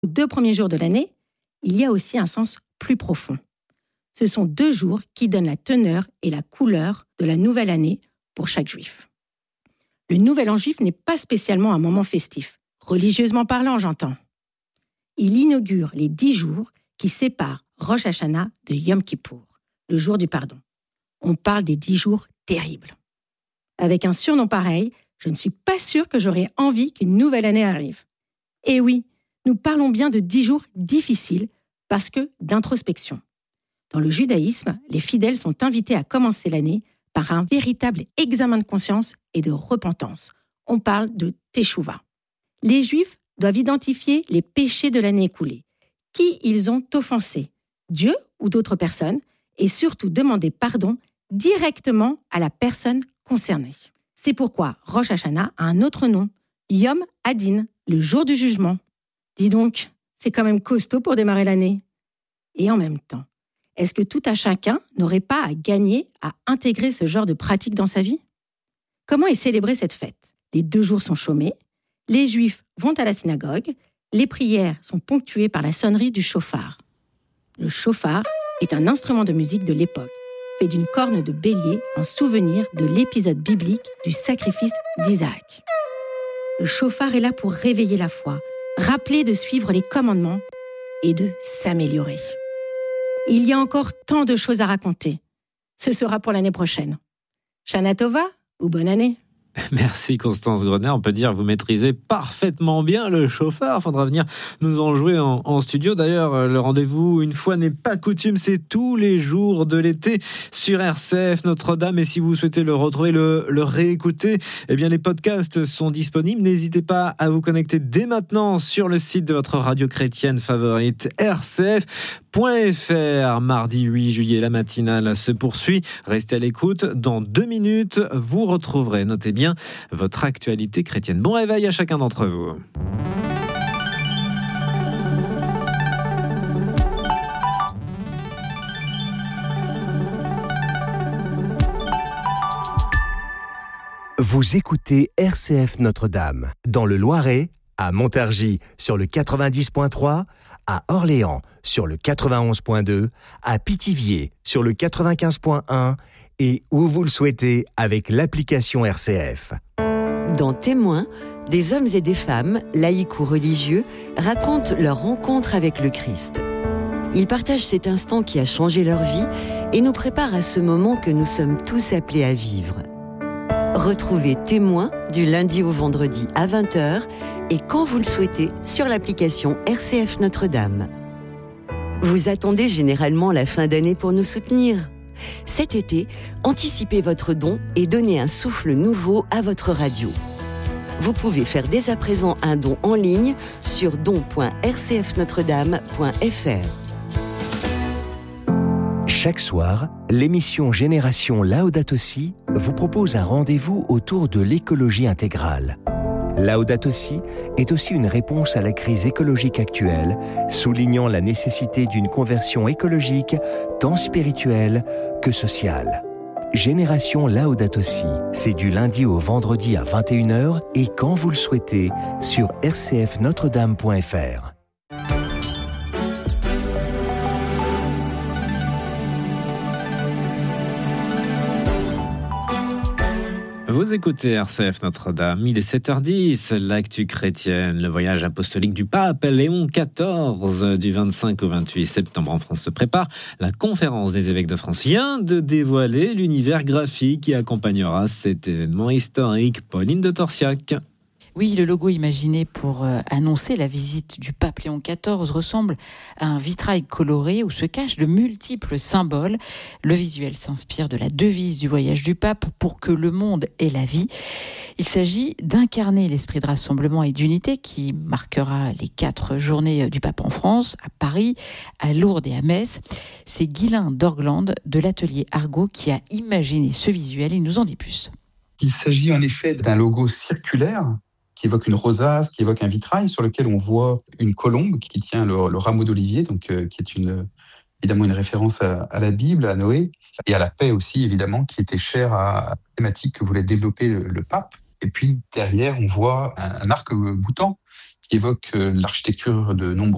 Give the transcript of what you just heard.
aux 2 premiers jours de l'année, il y a aussi un sens plus profond. Ce sont 2 jours qui donnent la teneur et la couleur de la nouvelle année pour chaque juif. Le Nouvel An juif n'est pas spécialement un moment festif, religieusement parlant, j'entends. Il inaugure les 10 jours qui séparent Rosh Hashanah de Yom Kippour, le jour du pardon. On parle des 10 jours terribles. Avec un surnom pareil, je ne suis pas sûre que j'aurais envie qu'une nouvelle année arrive. Et oui, nous parlons bien de 10 jours difficiles parce que d'introspection. Dans le judaïsme, les fidèles sont invités à commencer l'année par un véritable examen de conscience et de repentance. On parle de teshuva. Les Juifs doivent identifier les péchés de l'année écoulée, qui ils ont offensés, Dieu ou d'autres personnes, et surtout demander pardon directement à la personne concernée. C'est pourquoi Rosh Hashanah a un autre nom, Yom Hadin, le jour du jugement. Dis donc, c'est quand même costaud pour démarrer l'année. Et en même temps, est-ce que tout à chacun n'aurait pas à gagner à intégrer ce genre de pratique dans sa vie ? Comment est célébrée cette fête ? Les 2 jours sont chômés, les Juifs vont à la synagogue, les prières sont ponctuées par la sonnerie du shofar. Le shofar est un instrument de musique de l'époque, fait d'une corne de bélier en souvenir de l'épisode biblique du sacrifice d'Isaac. Le shofar est là pour réveiller la foi, rappeler de suivre les commandements et de s'améliorer. Il y a encore tant de choses à raconter. Ce sera pour l'année prochaine. Shana Tova ou bonne année. Merci Constance Grenet, on peut dire que vous maîtrisez parfaitement bien le shofar. Il faudra venir nous en jouer en studio. D'ailleurs, le rendez-vous, une fois n'est pas coutume, c'est tous les jours de l'été sur RCF Notre-Dame. Et si vous souhaitez le retrouver, le réécouter, eh bien les podcasts sont disponibles. N'hésitez pas à vous connecter dès maintenant sur le site de votre radio chrétienne favorite, rcf.fr. Mardi 8 juillet, la matinale se poursuit. Restez à l'écoute. Dans 2 minutes, vous retrouverez, notez bien, votre actualité chrétienne. Bon réveil à chacun d'entre vous. Vous écoutez RCF Notre-Dame, dans le Loiret, à Montargis sur le 90.3, à Orléans sur le 91.2, à Pithiviers sur le 95.1 et où vous le souhaitez avec l'application RCF. Dans Témoins, des hommes et des femmes, laïcs ou religieux, racontent leur rencontre avec le Christ. Ils partagent cet instant qui a changé leur vie et nous préparent à ce moment que nous sommes tous appelés à vivre. Retrouvez Témoins du lundi au vendredi à 20h et quand vous le souhaitez sur l'application RCF Notre-Dame. Vous attendez généralement la fin d'année pour nous soutenir. Cet été, anticipez votre don et donnez un souffle nouveau à votre radio. Vous pouvez faire dès à présent un don en ligne sur don.rcfnotredame.fr. Chaque soir, l'émission Génération Laudato Si vous propose un rendez-vous autour de l'écologie intégrale. Laudato Si est aussi une réponse à la crise écologique actuelle, soulignant la nécessité d'une conversion écologique tant spirituelle que sociale. Génération Laudato Si, c'est du lundi au vendredi à 21h et quand vous le souhaitez sur rcfnotredame.fr. Vous écoutez RCF Notre-Dame, il est 7h10, l'actu chrétienne, le voyage apostolique du pape Léon XIV du 25 au 28 septembre en France se prépare. La conférence des évêques de France vient de dévoiler l'univers graphique qui accompagnera cet événement historique. Pauline de Torsiac. Oui, le logo imaginé pour annoncer la visite du pape Léon XIV ressemble à un vitrail coloré où se cachent de multiples symboles. Le visuel s'inspire de la devise du voyage du pape pour que le monde ait la vie. Il s'agit d'incarner l'esprit de rassemblement et d'unité qui marquera les 4 journées du pape en France, à Paris, à Lourdes et à Metz. C'est Guylain d'Orglande de l'atelier Argot qui a imaginé ce visuel. Il nous en dit plus. Il s'agit en effet d'un logo circulaire qui évoque une rosace, qui évoque un vitrail sur lequel on voit une colombe qui tient le rameau d'olivier, donc qui est évidemment une référence à la Bible, à Noé, et à la paix aussi, évidemment, qui était chère à la thématique que voulait développer le pape. Et puis derrière, on voit un arc-boutant qui évoque l'architecture de nombreux